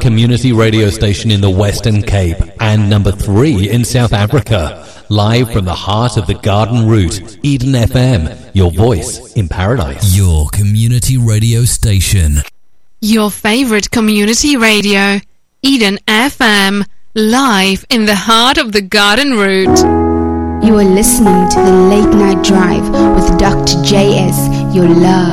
community radio station in the Western Cape and number 3 in South Africa. Live from the heart of the Garden Route, Eden FM, your voice in paradise. Your community radio station. Your favorite community radio, Eden FM, live in the heart of the Garden Route. You are listening to the Late Night Drive with Dr. JS, your love.